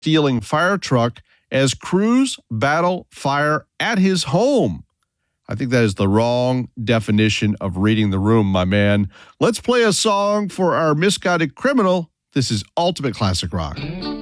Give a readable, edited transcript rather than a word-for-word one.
stealing fire truck as crews battle fire at his home. I think that is the wrong definition of reading the room, my man. Let's play a song for our misguided criminal. This is Ultimate Classic Rock.